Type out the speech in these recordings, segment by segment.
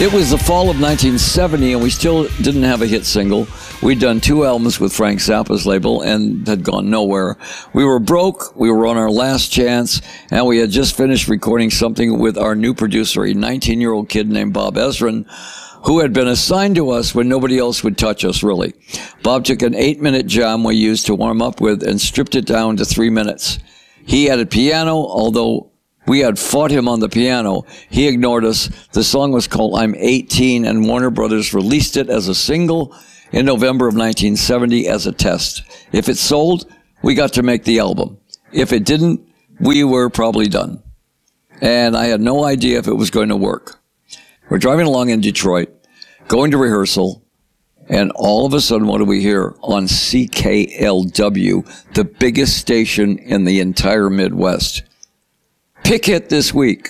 It was the fall of 1970, and we still didn't have a hit single. We'd done 2 albums with Frank Zappa's label and had gone nowhere. We were broke, we were on our last chance, and we had just finished recording something with our new producer, a 19-year-old kid named Bob Ezrin, who had been assigned to us when nobody else would touch us, really. Bob took an 8-minute jam we used to warm up with and stripped it down to 3 minutes. He added piano, although we had fought him on the piano. He ignored us. The song was called I'm 18, and Warner Brothers released it as a single in November of 1970 as a test. If it sold, we got to make the album. If it didn't, we were probably done. And I had no idea if it was going to work. We're driving along in Detroit, going to rehearsal, and all of a sudden, what do we hear on CKLW, the biggest station in the entire Midwest? Pick hit this week,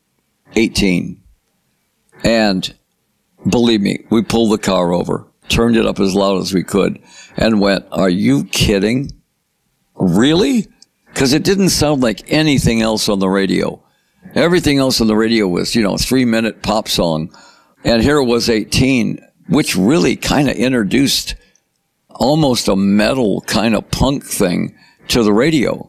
18. And believe me, we pulled the car over, turned it up as loud as we could, and went, are you kidding? Really? Because it didn't sound like anything else on the radio. Everything else on the radio was, 3-minute pop song. And here it was 18, which really kind of introduced almost a metal kind of punk thing to the radio.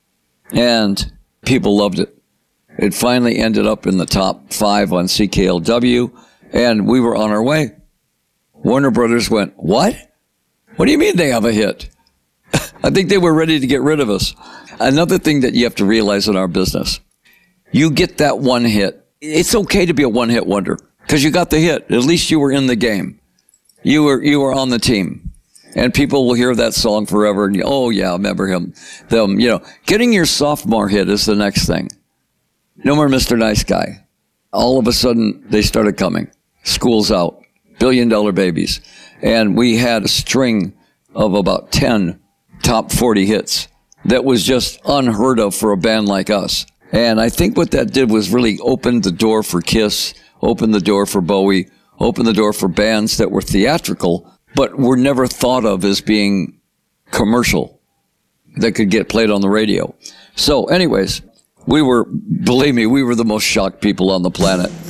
And people loved it. It finally ended up in the top 5 on CKLW, and we were on our way. Warner Brothers went, what? What do you mean they have a hit? I think they were ready to get rid of us. Another thing that you have to realize in our business, you get that one hit. It's okay to be a one-hit wonder because you got the hit. At least you were in the game. You were on the team. And people will hear that song forever and, oh, yeah, I remember them. Getting your sophomore hit is the next thing. No more Mr. Nice Guy. All of a sudden, they started coming. School's Out, Billion Dollar Babies. And we had a string of about 10 top 40 hits that was just unheard of for a band like us. And I think what that did was really open the door for Kiss, open the door for Bowie, open the door for bands that were theatrical, but were never thought of as being commercial, that could get played on the radio. So anyways, believe me, we were the most shocked people on the planet.